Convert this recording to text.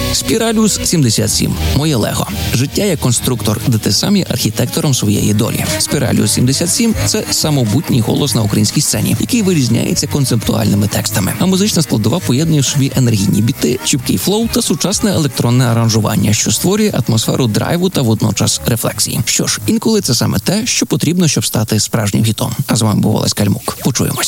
Spiralius 77. Моє Лего. Життя як конструктор, де ти сам є архітектором своєї долі. Spiralius 77 – це самобутній голос на українській сцені, який вирізняється концептуальними текстами. А музична складова поєднує в собі енергійні біти, чіпкий флоу та сучасне електронне аранжування, що створює атмосферу драйву та водночас рефлексії. Що ж, інколи це саме те, що потрібно, щоб стати справжнім хітом. А з вами був Олесь Кальмук. Почуємось.